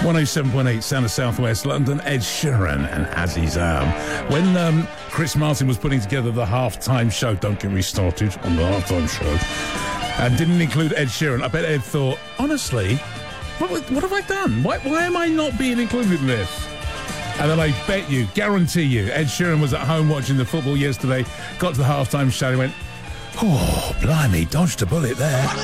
107.8 Sound of Southwest London, Ed Sheeran and Aziz Am. When Chris Martin was putting together the halftime show, don't get me started on the halftime show, and didn't include Ed Sheeran, I bet Ed thought, honestly, what have I done? Why am I not being included in this? And then I bet you, guarantee you, Ed Sheeran was at home watching the football yesterday, got to the halftime show, and went, oh, blimey, dodged a bullet there.